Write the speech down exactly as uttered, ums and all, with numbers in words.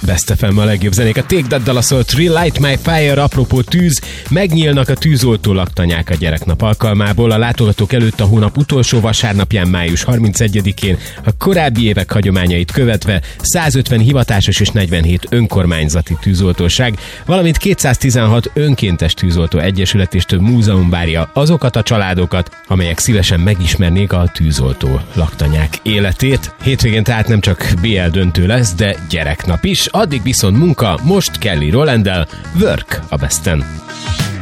Best ef em a legjobb zenék. A Take That dala szólt Relight My Fire, apropó tűz, megnyílnak a tűzoltó laktanyák a gyereknap alkalmából. A látogatók előtt a hónap utolsó vasárnapján, május harmincegyedikén a korábbi évek hagyományait követve százötven hivatásos és negyvenhét önkormányzati tűzoltóság, valamint kétszáztizenhat önkéntes tűzoltó egyesület és több múzeum várja azokat a családokat, amelyek szívesen megismernék a tűzoltó laktanyák életét. Hétvégén tehát nem csak bé el döntő lesz, de gyereknap is. Addig viszont munka, most Kelly Rowlanddel, Work a Besten.